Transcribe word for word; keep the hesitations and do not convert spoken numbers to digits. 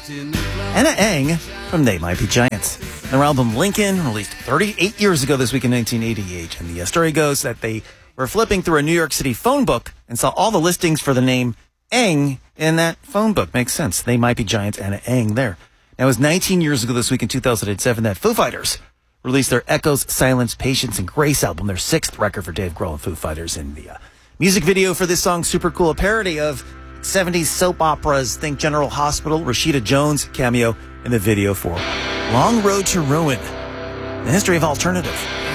Anna Eng from They Might Be Giants. Their album Lincoln, released thirty-eight years ago this week in nineteen eighty-eight. And the story goes that they were flipping through a New York City phone book and saw all the listings for the name Eng in that phone book. Makes sense. They Might Be Giants, Anna Eng there. Now, it was nineteen years ago this week in two thousand seven that Foo Fighters released their Echoes, Silence, Patience, and Grace album, their sixth record for Dave Grohl and Foo Fighters. And the uh, music video for this song, super cool, a parody of seventies soap operas. Think General Hospital. Rashida Jones cameo in the video for Long Road to Ruin, the history of alternative.